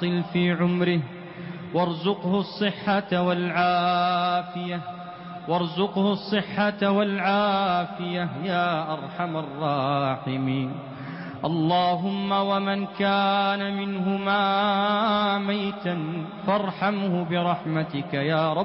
وأطل في عمره وارزقه الصحة والعافية يا أرحم الراحمين. اللهم ومن كان منهما ميتا فارحمه برحمتك يا رب